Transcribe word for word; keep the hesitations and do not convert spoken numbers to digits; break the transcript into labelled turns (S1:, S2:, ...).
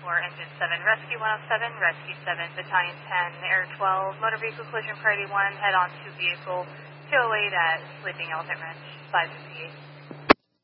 S1: four, Engine seven, Rescue one oh seven, Rescue seven, Battalion ten, Air twelve, Motor Vehicle Collision Priority one, head on to vehicle two oh eight at Sleeping Elephant Ranch, five fifty-eight.